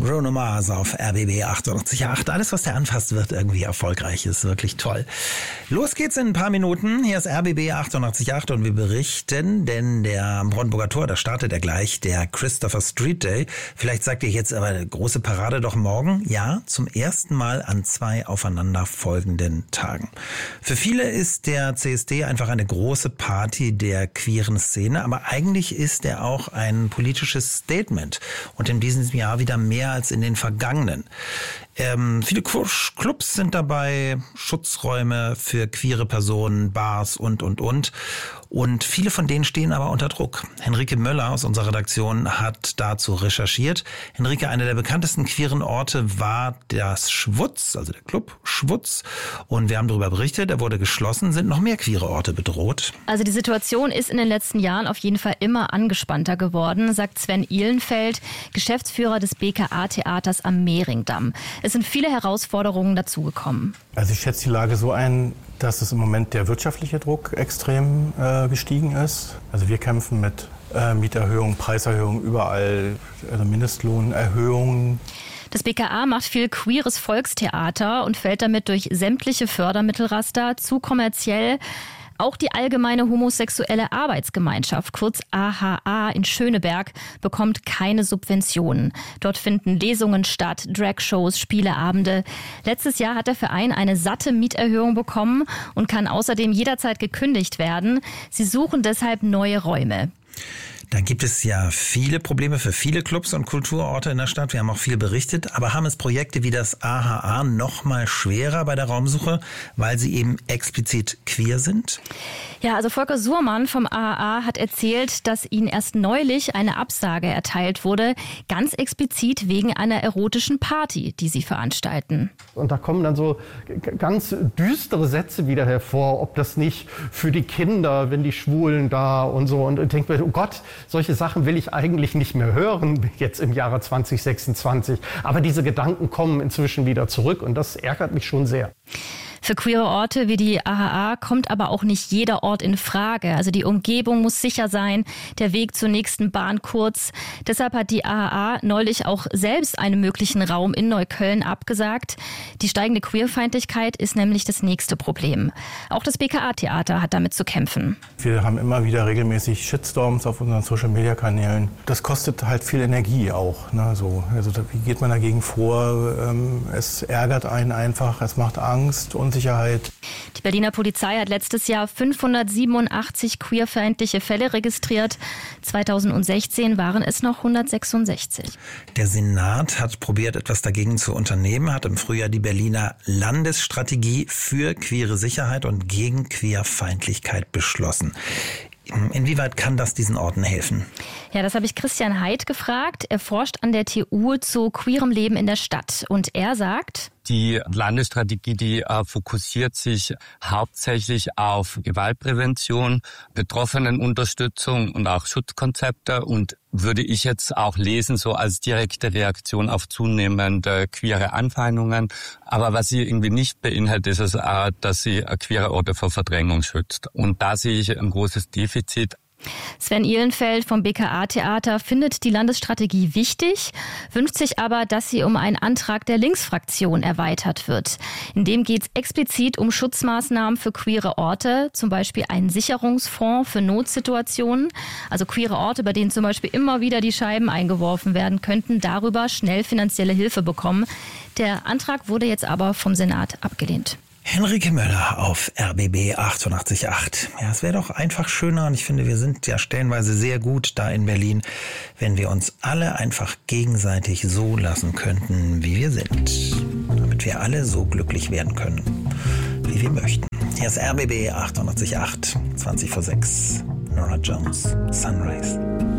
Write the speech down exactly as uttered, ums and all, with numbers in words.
Bruno Mars auf R B B achtundachtzig Komma acht. Alles, was der anfasst, wird irgendwie erfolgreich. Ist wirklich toll. Los geht's in ein paar Minuten. Hier ist R B B achtundachtzig Komma acht und wir berichten, denn der am Brandenburger Tor, da startet ja gleich der Christopher Street Day. Vielleicht sagt ihr jetzt aber, große Parade doch morgen. Ja, zum ersten Mal an zwei aufeinanderfolgenden Tagen. Für viele ist der C S D einfach eine große Party der queeren Szene, aber eigentlich ist er auch ein politisches Statement und in diesem Jahr wieder mehr als in den vergangenen. Ähm, viele Clubs sind dabei, Schutzräume für queere Personen, Bars und, und, und. Und viele von denen stehen aber unter Druck. Henrike Möller aus unserer Redaktion hat dazu recherchiert. Henrike, einer der bekanntesten queeren Orte war das Schwutz, also der Club Schwutz. Und wir haben darüber berichtet, er wurde geschlossen. Sind noch mehr queere Orte bedroht? Also die Situation ist in den letzten Jahren auf jeden Fall immer angespannter geworden, sagt Sven Ihlenfeld, Geschäftsführer des B K A-Theaters am Mehringdamm. Es sind viele Herausforderungen dazugekommen. Also ich schätze die Lage so ein, dass es im Moment der wirtschaftliche Druck extrem äh, gestiegen ist. Also wir kämpfen mit äh, Mieterhöhungen, Preiserhöhungen überall, also Mindestlohnerhöhungen. Das B K A macht viel queeres Volkstheater und fällt damit durch sämtliche Fördermittelraster, zu kommerziell. Auch die Allgemeine Homosexuelle Arbeitsgemeinschaft, kurz A H A in Schöneberg, bekommt keine Subventionen. Dort finden Lesungen statt, Dragshows, Spieleabende. Letztes Jahr hat der Verein eine satte Mieterhöhung bekommen und kann außerdem jederzeit gekündigt werden. Sie suchen deshalb neue Räume. Da gibt es ja viele Probleme für viele Clubs und Kulturorte in der Stadt. Wir haben auch viel berichtet. Aber haben es Projekte wie das A H A noch mal schwerer bei der Raumsuche, weil sie eben explizit queer sind? Ja, also Volker Suhrmann vom A H A hat erzählt, dass ihnen erst neulich eine Absage erteilt wurde, ganz explizit wegen einer erotischen Party, die sie veranstalten. Und da kommen dann so ganz düstere Sätze wieder hervor, ob das nicht für die Kinder, wenn die Schwulen da und so. Und ich denke mir, oh Gott, solche Sachen will ich eigentlich nicht mehr hören, jetzt im Jahre zwanzig sechsundzwanzig. Aber diese Gedanken kommen inzwischen wieder zurück und das ärgert mich schon sehr. Für queere Orte wie die A H A kommt aber auch nicht jeder Ort in Frage. Also die Umgebung muss sicher sein, der Weg zur nächsten Bahn kurz. Deshalb hat die A H A neulich auch selbst einen möglichen Raum in Neukölln abgesagt. Die steigende Queerfeindlichkeit ist nämlich das nächste Problem. Auch das B K A-Theater hat damit zu kämpfen. Wir haben immer wieder regelmäßig Shitstorms auf unseren Social-Media-Kanälen. Das kostet halt viel Energie auch. Ne? So, also wie geht man dagegen vor? Es ärgert einen einfach, es macht Angst und Sicherheit. Die Berliner Polizei hat letztes Jahr fünfhundertsiebenundachtzig queerfeindliche Fälle registriert. zweitausendsechzehn waren es noch hundertsechsundsechzig. Der Senat hat probiert, etwas dagegen zu unternehmen, hat im Frühjahr die Berliner Landesstrategie für queere Sicherheit und gegen Queerfeindlichkeit beschlossen. Inwieweit kann das diesen Orten helfen? Ja, das habe ich Christian Heid gefragt. Er forscht an der T U zu queerem Leben in der Stadt. Und er sagt: Die Landesstrategie, die äh, fokussiert sich hauptsächlich auf Gewaltprävention, Betroffenenunterstützung und auch Schutzkonzepte und würde ich jetzt auch lesen, so als direkte Reaktion auf zunehmende queere Anfeindungen. Aber was sie irgendwie nicht beinhaltet, ist es, äh, dass sie äh, queere Orte vor Verdrängung schützt. Und da sehe ich ein großes Defizit. Sven Ihlenfeld vom B K A-Theater findet die Landesstrategie wichtig, wünscht sich aber, dass sie um einen Antrag der Linksfraktion erweitert wird. In dem geht es explizit um Schutzmaßnahmen für queere Orte, zum Beispiel einen Sicherungsfonds für Notsituationen. Also queere Orte, bei denen zum Beispiel immer wieder die Scheiben eingeworfen werden, könnten darüber schnell finanzielle Hilfe bekommen. Der Antrag wurde jetzt aber vom Senat abgelehnt. Henrike Möller auf R B B achtundachtzig Komma acht. Ja, es wäre doch einfach schöner und ich finde, wir sind ja stellenweise sehr gut da in Berlin, wenn wir uns alle einfach gegenseitig so lassen könnten, wie wir sind. Damit wir alle so glücklich werden können, wie wir möchten. Hier ist R B B achtundachtzig Komma acht, zwanzig vor sechs. Norah Jones, Sunrise.